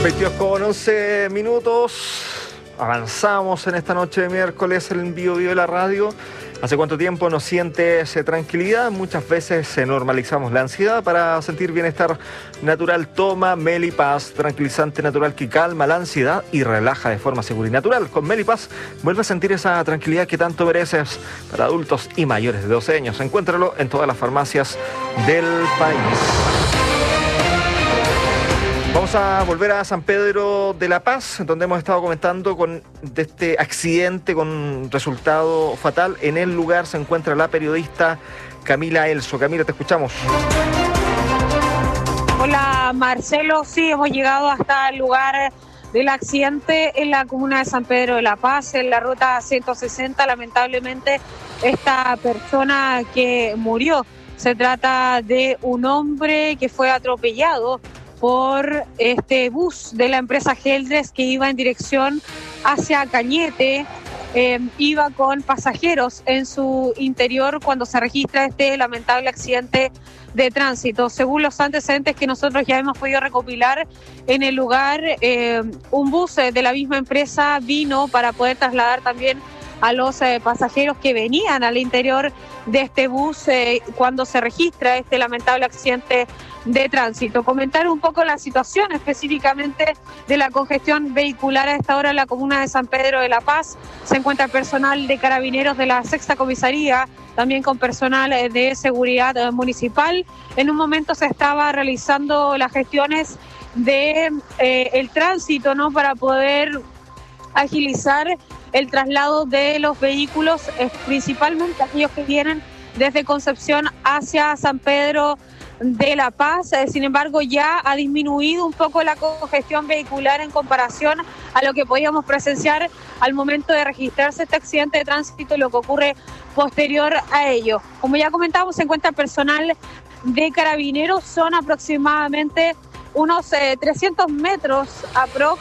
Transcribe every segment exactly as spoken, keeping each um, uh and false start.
veintidós con once minutos. Avanzamos en esta noche de miércoles en Bio Bio de la radio. ¿Hace cuánto tiempo no sientes tranquilidad? Muchas veces normalizamos la ansiedad para sentir bienestar natural. Toma Melipaz, tranquilizante natural que calma la ansiedad y relaja de forma segura y natural. Con Melipaz vuelve a sentir esa tranquilidad que tanto mereces. Para adultos y mayores de doce años. Encuéntralo en todas las farmacias del país. Vamos a volver a San Pedro de la Paz, donde hemos estado comentando con, de este accidente con resultado fatal. En el lugar se encuentra la periodista Camila Elso. Camila, te escuchamos. Hola Marcelo, sí, hemos llegado hasta el lugar del accidente en la comuna de San Pedro de la Paz, en la ruta ciento sesenta. Lamentablemente, esta persona que murió, se trata de un hombre que fue atropellado por este bus de la empresa Geldres que iba en dirección hacia Cañete. Eh, iba con pasajeros en su interior cuando se registra este lamentable accidente de tránsito. Según los antecedentes que nosotros ya hemos podido recopilar en el lugar, eh, un bus de la misma empresa vino para poder trasladar también a los eh, pasajeros que venían al interior de este bus eh, cuando se registra este lamentable accidente de tránsito. Comentar un poco la situación específicamente de la congestión vehicular a esta hora en la comuna de San Pedro de la Paz. Se encuentra personal de carabineros de la sexta comisaría, también con personal de seguridad municipal. En un momento se estaba realizando las gestiones de eh, el tránsito, ¿no?, para poder agilizar el traslado de los vehículos, eh, principalmente aquellos que vienen desde Concepción hacia San Pedro de la Paz. Eh, sin embargo, ya ha disminuido un poco la congestión vehicular en comparación a lo que podíamos presenciar al momento de registrarse este accidente de tránsito y lo que ocurre posterior a ello. Como ya comentamos, se encuentra personal de carabineros, son aproximadamente unos eh, trescientos metros aprox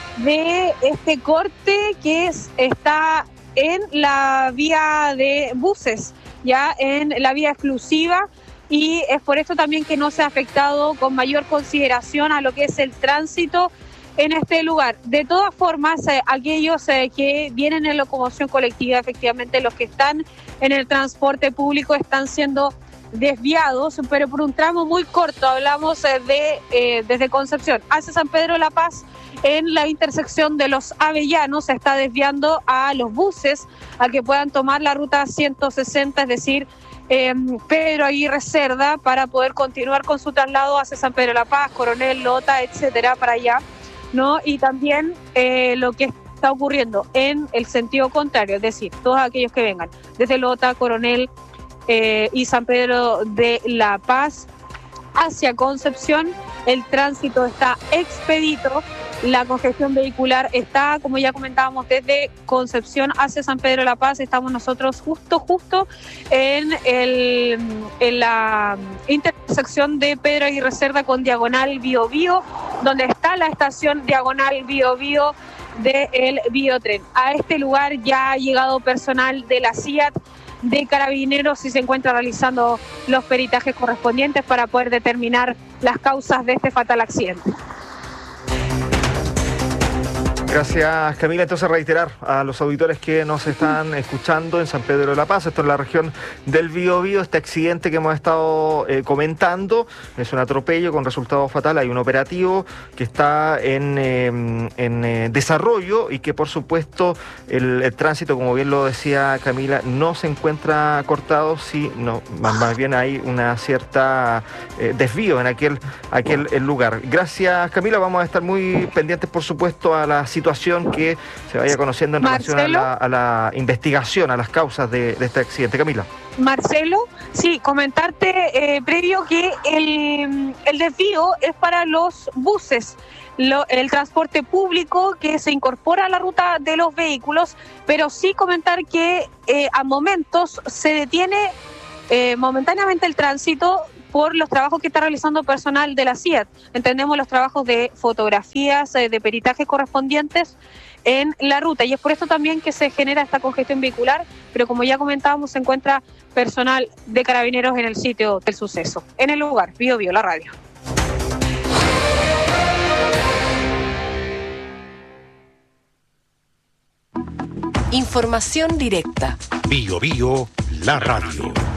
de este corte que es, está en la vía de buses, ya en la vía exclusiva, y es por esto también que no se ha afectado con mayor consideración a lo que es el tránsito en este lugar. De todas formas, eh, aquellos eh, que vienen en locomoción colectiva, efectivamente los que están en el transporte público están siendo desviados, pero por un tramo muy corto. Hablamos eh, de eh, desde Concepción hacia San Pedro de la Paz, en la intersección de los Avellanos se está desviando a los buses a que puedan tomar la ruta ciento sesenta, es decir, eh, Pedro Aguirre Cerda, para poder continuar con su traslado hacia San Pedro de la Paz, Coronel, Lota, etcétera, para allá, ¿no? Y también eh, lo que está ocurriendo en el sentido contrario, es decir, todos aquellos que vengan desde Lota, Coronel eh, y San Pedro de la Paz hacia Concepción, el tránsito está expedito. La congestión vehicular está, como ya comentábamos, desde Concepción hacia San Pedro de la Paz. Estamos nosotros justo, justo en, el, en la intersección de Pedro Aguirre Cerda con Diagonal Bio Bio, donde está la estación Diagonal Bio Bio del Biotren. A este lugar ya ha llegado personal de la C I A T, de carabineros, y se encuentra realizando los peritajes correspondientes para poder determinar las causas de este fatal accidente. Gracias, Camila. Entonces, reiterar a los auditores que nos están escuchando en San Pedro de la Paz, esto es la región del Biobío, este accidente que hemos estado eh, comentando es un atropello con resultado fatal. Hay un operativo que está en, eh, en eh, desarrollo y que, por supuesto, el, el tránsito, como bien lo decía Camila, no se encuentra cortado, sí, no, más, más bien hay una cierta eh, desvío en aquel, aquel el lugar. Gracias, Camila. Vamos a estar muy pendientes, por supuesto, a la situación que se vaya conociendo en Marcelo, relación a la, a la investigación, a las causas de, de este accidente. Camila. Marcelo, sí, comentarte eh, previo que el, el desvío es para los buses, lo, el transporte público que se incorpora a la ruta de los vehículos, pero sí comentar que eh, a momentos se detiene eh, momentáneamente el tránsito por los trabajos que está realizando personal de la C I A T. Entendemos los trabajos de fotografías, de peritajes correspondientes en la ruta, y es por esto también que se genera esta congestión vehicular, pero como ya comentábamos, se encuentra personal de carabineros en el sitio del suceso. En el lugar, Bio Bio, la radio. Información directa. Bio Bio, la radio.